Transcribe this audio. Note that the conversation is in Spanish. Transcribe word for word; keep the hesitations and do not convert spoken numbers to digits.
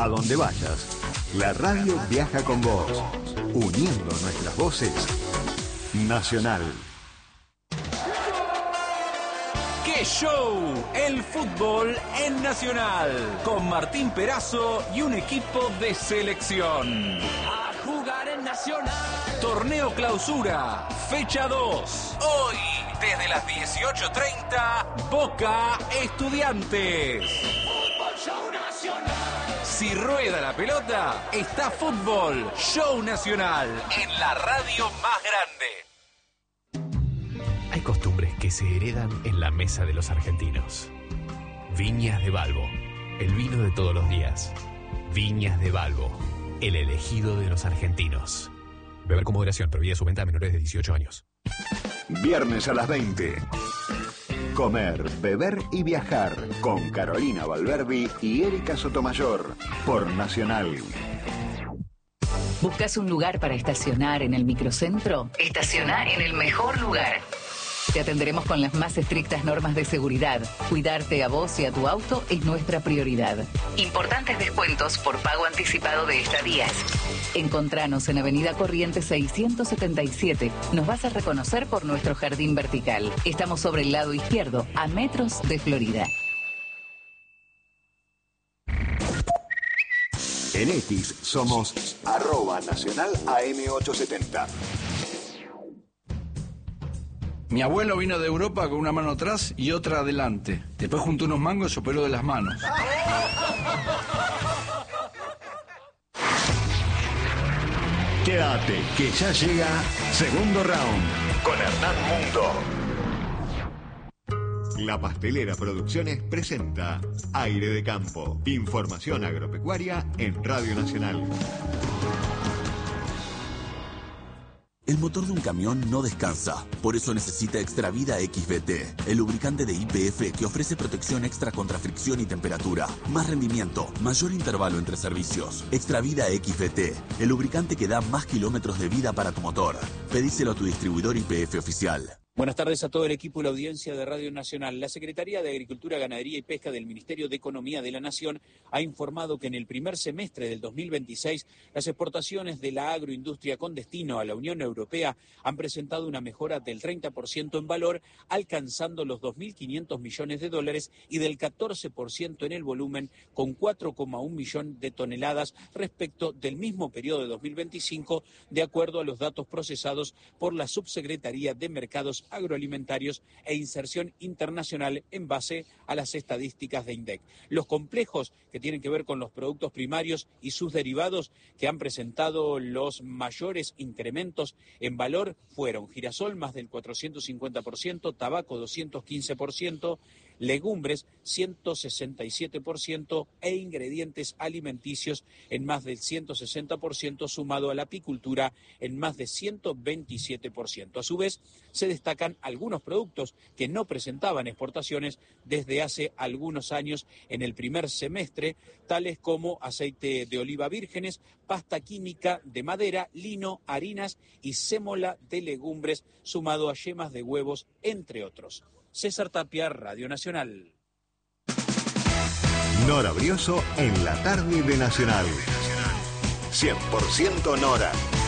A donde vayas, la radio viaja con vos, uniendo nuestras voces. Nacional. ¡Qué show! El fútbol en Nacional, con Martín Perazo y un equipo de selección. A jugar en Nacional. Torneo Clausura, fecha dos. Hoy, desde las dieciocho treinta, Boca Estudiantes. Fútbol Show Nacional. Si rueda la pelota, está Fútbol Show Nacional en la radio más grande. Hay costumbres que se heredan en la mesa de los argentinos. Viñas de Balbo, el vino de todos los días. Viñas de Balbo, el elegido de los argentinos. Beber con moderación, prohibida su venta a menores de dieciocho años. Viernes a las veinte. Comer, beber y viajar con Carolina Valverdi y Erika Sotomayor por Nacional. ¿Buscas un lugar para estacionar en el microcentro? Estaciona en el mejor lugar. Te atenderemos con las más estrictas normas de seguridad. Cuidarte a vos y a tu auto es nuestra prioridad. Importantes descuentos por pago anticipado de estadías. Encontranos en Avenida Corrientes seiscientos setenta y siete. Nos vas a reconocer por nuestro jardín vertical. Estamos sobre el lado izquierdo, a metros de Florida. En X somos arroba nacional A M ochocientos setenta. Mi abuelo vino de Europa con una mano atrás y otra adelante. Después juntó unos mangos y se operó de las manos. Quédate, que ya llega Segundo Round con Hernán Mundo. La Pastelera Producciones presenta Aire de Campo. Información agropecuaria en Radio Nacional. El motor de un camión no descansa, por eso necesita Extravida X V T, el lubricante de Y P F que ofrece protección extra contra fricción y temperatura, más rendimiento, mayor intervalo entre servicios. Extravida X V T, el lubricante que da más kilómetros de vida para tu motor. Pedíselo a tu distribuidor Y P F oficial. Buenas tardes a todo el equipo y la audiencia de Radio Nacional. La Secretaría de Agricultura, Ganadería y Pesca del Ministerio de Economía de la Nación ha informado que en el primer semestre del dos mil veintiséis las exportaciones de la agroindustria con destino a la Unión Europea han presentado una mejora del treinta por ciento en valor, alcanzando los dos mil quinientos millones de dólares y del catorce por ciento en el volumen, con cuatro coma uno millón de toneladas respecto del mismo periodo de dos mil veinticinco, de acuerdo a los datos procesados por la Subsecretaría de Mercados Agroalimentarios e Inserción Internacional en base a las estadísticas de INDEC. Los complejos que tienen que ver con los productos primarios y sus derivados que han presentado los mayores incrementos en valor fueron girasol más del cuatrocientos cincuenta por ciento, tabaco doscientos quince por ciento, legumbres ciento sesenta y siete por ciento e ingredientes alimenticios en más del ciento sesenta por ciento, sumado a la apicultura en más de ciento veintisiete por ciento. A su vez, se destacan algunos productos que no presentaban exportaciones desde hace algunos años en el primer semestre, tales como aceite de oliva vírgenes, pasta química de madera, lino, harinas y sémola de legumbres, sumado a yemas de huevos, entre otros. César Tapia, Radio Nacional. Nora Brioso en la tarde de Nacional. cien por ciento Nora.